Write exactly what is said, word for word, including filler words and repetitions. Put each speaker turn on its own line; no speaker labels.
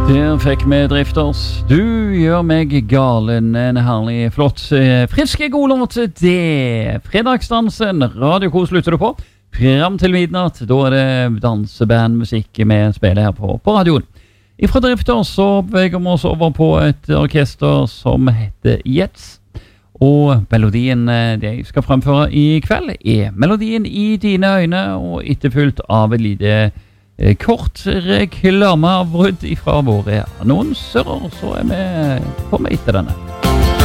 Der fikk vi Drifters. Du gjør meg galen. En herlig, flott, friske, god låt. Det fredagsdansen. Radio-kos slutter du på. Fram til midnatt. Da er det dansebandmusikk vi spiller her på, på radioen. Ifra Drifters så beveger vi oss over på et orkester som heter Jets. Og melodien de skal fremføre i kveld er melodien I dine øyne, og etterfulgt av et lite kort reklameavbrudd fra våre annonsører, så er vi kommet etter denne.